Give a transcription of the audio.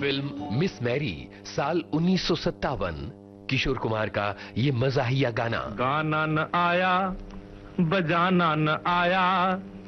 Film miss Mary साल 1957, किशोर कुमार का ये मजाहिया गाना। गाना न आया, बजाना न आया,